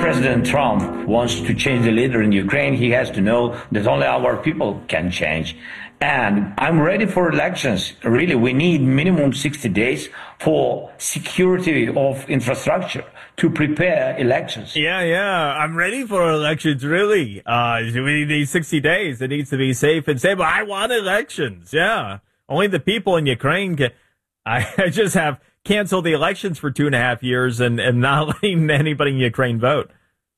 President Trump wants to change the leader in Ukraine, he has to know that only our people can change. And I'm ready for elections. Really, we need minimum 60 days for security of infrastructure to prepare elections. Yeah. I'm ready for elections, really. We need 60 days. It needs to be safe and stable. I want elections. Yeah. Only the people in Ukraine can. I just have canceled the elections for 2.5 years and not letting anybody in Ukraine vote.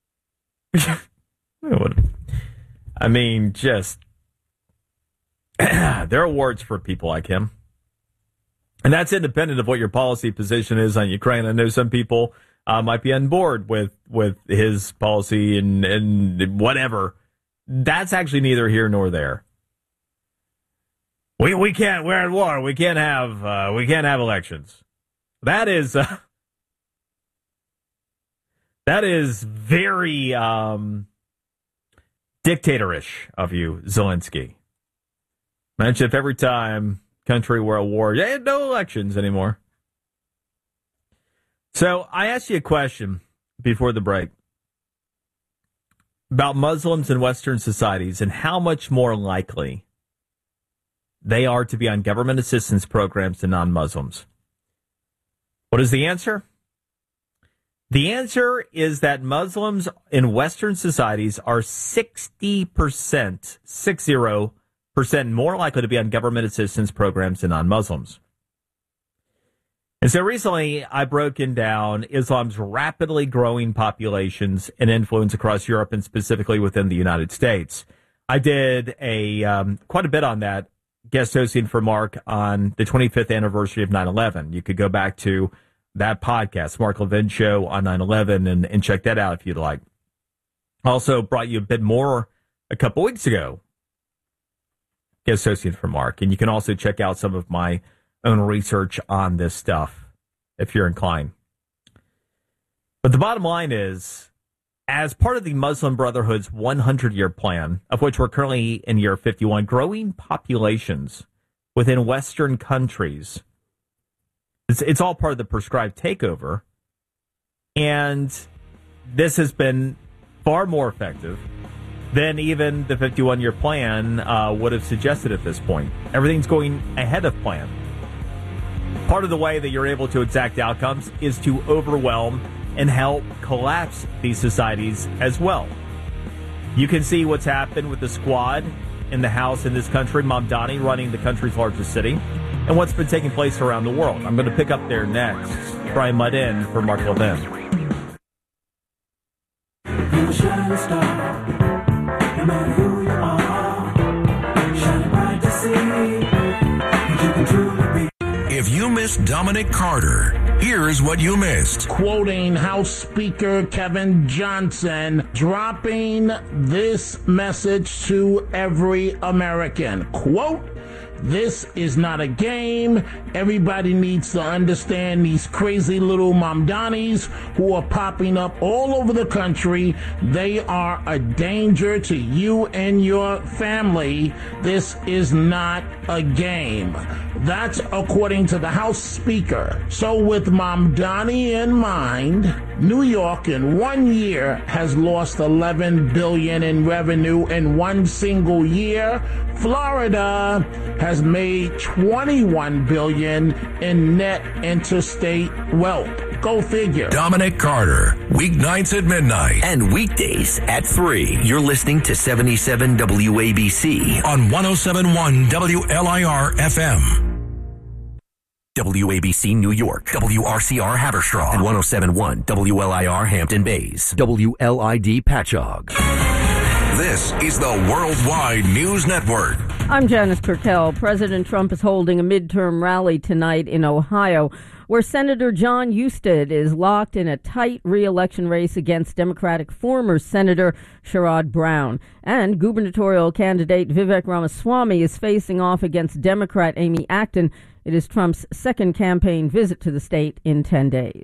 I mean, just. There are awards for people like him. And that's independent of what your policy position is on Ukraine. I know some people might be on board with his policy and whatever. That's actually neither here nor there. We can't. We're at war. We can't have elections. That is very dictatorish of you, Zelensky. Imagine if every time country were at war, you had no elections anymore. So I asked you a question before the break about Muslims in Western societies and how much more likely they are to be on government assistance programs than non-Muslims. What is the answer? The answer is that Muslims in Western societies are 60% more likely to be on government assistance programs than non-Muslims. And so recently, I've broken down Islam's rapidly growing populations and influence across Europe and specifically within the United States. I did quite a bit on that, guest hosting for Mark on the 25th anniversary of 9/11. You could go back to that podcast, Mark Levin Show on 9/11, and check that out if you'd like. Also brought you a bit more a couple weeks ago, guest hosting for Mark. And you can also check out some of my own research on this stuff if you're inclined. But the bottom line is, as part of the Muslim Brotherhood's 100-year plan, of which we're currently in year 51, growing populations within Western countries, it's all part of the prescribed takeover. And this has been far more effective than even the 51-year plan would have suggested at this point. Everything's going ahead of plan. Part of the way that you're able to exact outcomes is to overwhelm and help collapse these societies as well. You can see what's happened with the Squad in the House in this country, Mamdani running the country's largest city, and what's been taking place around the world. I'm going to pick up there next. Brian Mudd in for Mark Levin. No matter who you are, shine bright to see what you can truly be. If you missed Dominic Carter, here's what you missed. Quoting House Speaker Kevin Johnson, dropping this message to every American. Quote, "This is not a game. Everybody needs to understand these crazy little Mamdanis who are popping up all over the country. They are a danger to you and your family. This is not a game." That's according to the House Speaker. So with Mamdani in mind, New York in 1 year has lost $11 billion in revenue in one single year. Florida has made $21 billion in net interstate wealth. Go figure. Dominic Carter, weeknights at midnight. And weekdays at 3. You're listening to 77 WABC. On 107.1 WLIR FM. WABC New York, WRCR Haverstraw, and 107.1 WLIR Hampton Bays, WLID Patchogue. This is the Worldwide News Network. I'm Janice Turkel. President Trump is holding a midterm rally tonight in Ohio, where Senator John Husted is locked in a tight re-election race against Democratic former Senator Sherrod Brown. And gubernatorial candidate Vivek Ramaswamy is facing off against Democrat Amy Acton. It is Trump's second campaign visit to the state in 10 days.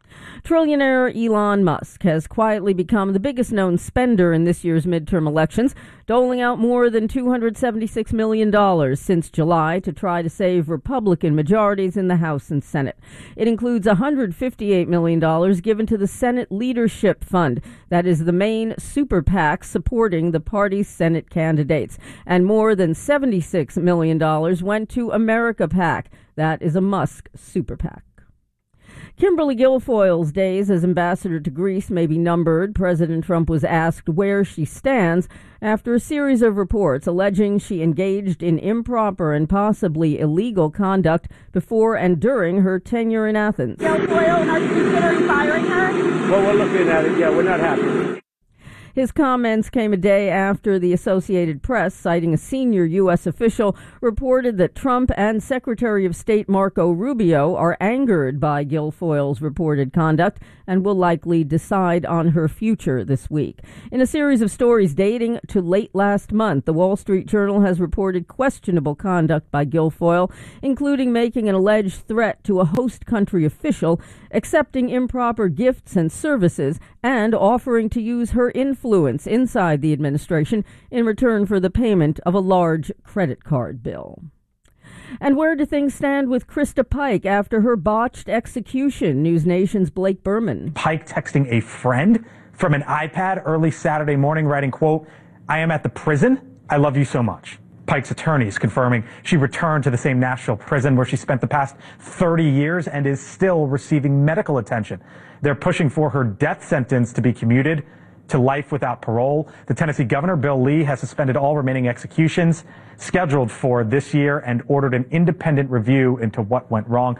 Trillionaire Elon Musk has quietly become the biggest known spender in this year's midterm elections, doling out more than $276 million since July to try to save Republican majorities in the House and Senate. It includes $158 million given to the Senate Leadership Fund, that is the main super PAC supporting the party's Senate candidates, and more than $76 million went to America PAC, that is a Musk super PAC. Kimberly Guilfoyle's days as ambassador to Greece may be numbered. President Trump was asked where she stands after a series of reports alleging she engaged in improper and possibly illegal conduct before and during her tenure in Athens. Guilfoyle, are you considering firing her? Well, we're looking at it. Yeah, we're not happy. His comments came a day after the Associated Press, citing a senior U.S. official, reported that Trump and Secretary of State Marco Rubio are angered by Guilfoyle's reported conduct and will likely decide on her future this week. In a series of stories dating to late last month, the Wall Street Journal has reported questionable conduct by Guilfoyle, including making an alleged threat to a host country official, accepting improper gifts and services, and offering to use her influence inside the administration in return for the payment of a large credit card bill. And where do things stand with Krista Pike after her botched execution? News Nation's Blake Berman. Pike texting a friend from an iPad early Saturday morning, writing, quote, "I am at the prison. I love you so much." Pike's attorneys confirming she returned to the same Nashville prison where she spent the past 30 years and is still receiving medical attention. They're pushing for her death sentence to be commuted to life without parole. The Tennessee governor, Bill Lee, has suspended all remaining executions scheduled for this year and ordered an independent review into what went wrong.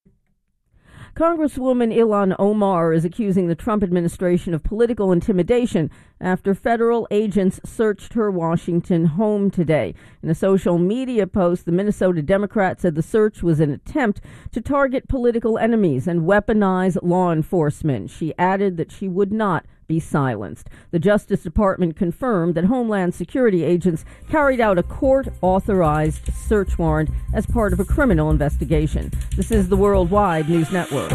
Congresswoman Ilhan Omar is accusing the Trump administration of political intimidation after federal agents searched her Washington home today. In a social media post, the Minnesota Democrat said the search was an attempt to target political enemies and weaponize law enforcement. She added that she would not be silenced. The Justice Department confirmed that Homeland Security agents carried out a court-authorized search warrant as part of a criminal investigation. This is the Worldwide News Network.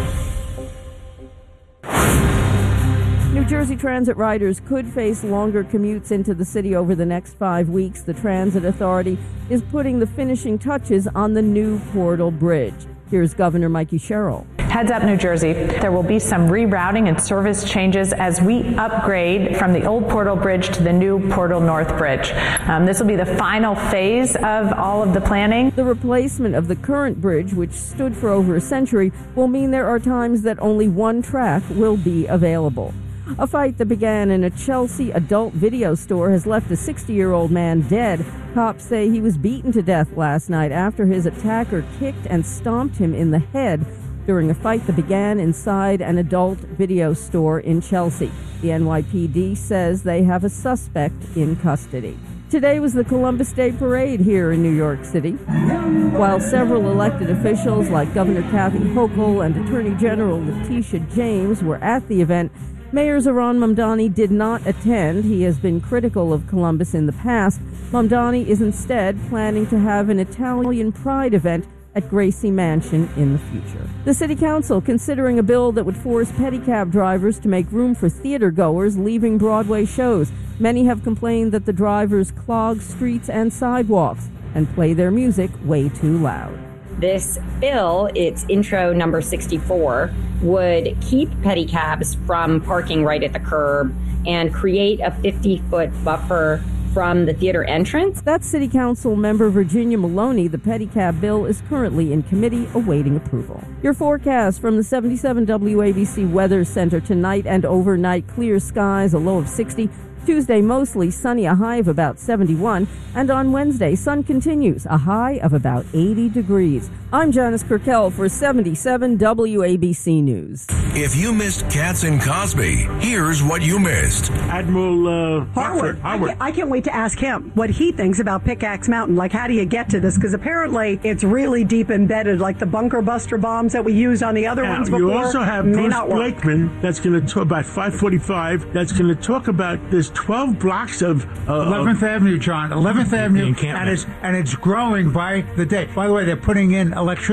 New Jersey Transit riders could face longer commutes into the city over the next 5 weeks. The Transit Authority is putting the finishing touches on the new Portal Bridge. Here's Governor Mikey Sherrill. Heads up, New Jersey. There will be some rerouting and service changes as we upgrade from the old Portal Bridge to the new Portal North Bridge. This will be the final phase of all of the planning. The replacement of the current bridge, which stood for over a century, will mean there are times that only one track will be available. A fight that began in a Chelsea adult video store has left a 60-year-old man dead. Cops say he was beaten to death last night after his attacker kicked and stomped him in the head during a fight that began inside an adult video store in Chelsea. The NYPD says they have a suspect in custody. Today was the Columbus Day Parade here in New York City. While several elected officials like Governor Kathy Hochul and Attorney General Letitia James were at the event, Mayor Zohran Mamdani did not attend. He has been critical of Columbus in the past. Mamdani is instead planning to have an Italian Pride event at Gracie Mansion in the future. The City Council considering a bill that would force pedicab drivers to make room for theater goers leaving Broadway shows. Many have complained that the drivers clog streets and sidewalks and play their music way too loud. This bill, its intro number 64, would keep pedicabs from parking right at the curb and create a 50-foot buffer from the theater entrance. That's City Council member Virginia Maloney. The pedicab bill is currently in committee awaiting approval. Your forecast from the 77 WABC Weather Center tonight and overnight: clear skies, a low of 60. Tuesday, mostly sunny, a high of about 71. And on Wednesday, sun continues, a high of about 80 degrees. I'm Janice Kirkel for 77 WABC News. If you missed Katz and Cosby, here's what you missed. Admiral Harwood. I can't wait to ask him what he thinks about Pickaxe Mountain. Like, how do you get to this? Because apparently it's really deep embedded, like the bunker buster bombs that we used on the other ones before. You also have Bruce Blakeman that's going to talk about 545. That's going to talk about this 12 blocks of 11th Avenue, John. 11th Avenue, and it's growing by the day. By the way, they're putting in electricity